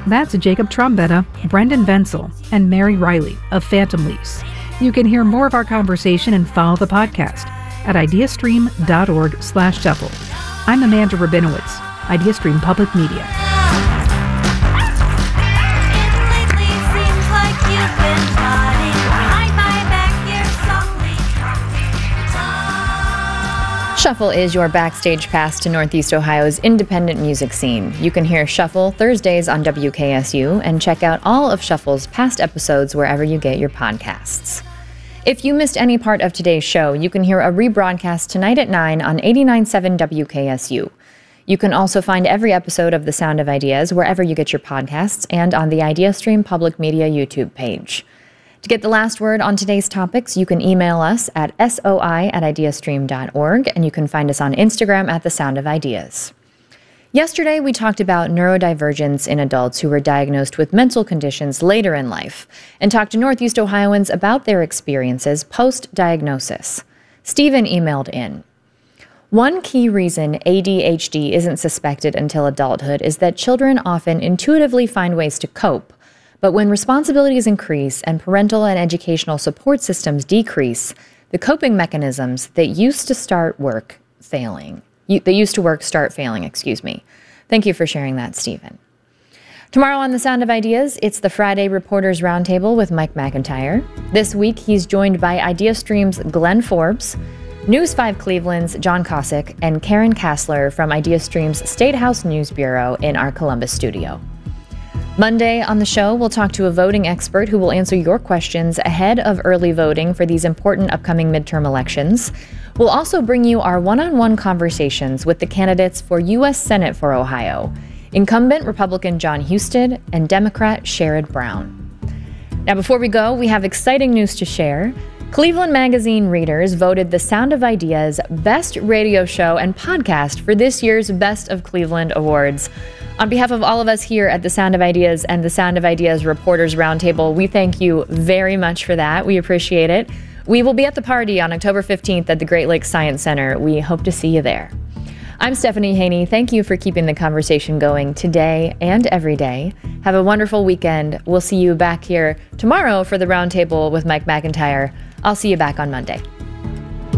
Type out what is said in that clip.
That's Jacob Trombetta, Brendan Venzel, and Mary Riley of Phantom Lease. You can hear more of our conversation and follow the podcast at ideastream.org/shuffle. I'm Amanda Rabinowitz, IdeaStream Public Media. Shuffle is your backstage pass to Northeast Ohio's independent music scene. You can hear Shuffle Thursdays on WKSU and check out all of Shuffle's past episodes wherever you get your podcasts. If you missed any part of today's show, you can hear a rebroadcast tonight at 9 on 89.7 WKSU. You can also find every episode of The Sound of Ideas wherever you get your podcasts and on the IdeaStream Public Media YouTube page. To get the last word on today's topics, you can email us at soi@ideastream.org, and you can find us on Instagram at The Sound of Ideas. Yesterday, we talked about neurodivergence in adults who were diagnosed with mental conditions later in life, and talked to Northeast Ohioans about their experiences post-diagnosis. Stephen emailed in. One key reason ADHD isn't suspected until adulthood is that children often intuitively find ways to cope. But when responsibilities increase and parental and educational support systems decrease, the coping mechanisms that used to work start failing. Thank you for sharing that, Stephen. Tomorrow on The Sound of Ideas, it's the Friday Reporters Roundtable with Mike McIntyre. This week, he's joined by IdeaStream's Glenn Forbes, News 5 Cleveland's John Kosick, and Karen Kassler from IdeaStream's State House News Bureau in our Columbus studio. Monday on the show, we'll talk to a voting expert who will answer your questions ahead of early voting for these important upcoming midterm elections. We'll also bring you our one-on-one conversations with the candidates for U.S. Senate for Ohio, incumbent Republican John Husted and Democrat Sherrod Brown. Now, before we go, we have exciting news to share. Cleveland Magazine readers voted The Sound of Ideas Best Radio Show and Podcast for this year's Best of Cleveland Awards. On behalf of all of us here at The Sound of Ideas and The Sound of Ideas Reporters Roundtable, we thank you very much for that. We appreciate it. We will be at the party on October 15th at the Great Lakes Science Center. We hope to see you there. I'm Stephanie Haney. Thank you for keeping the conversation going today and every day. Have a wonderful weekend. We'll see you back here tomorrow for the Roundtable with Mike McIntyre. I'll see you back on Monday.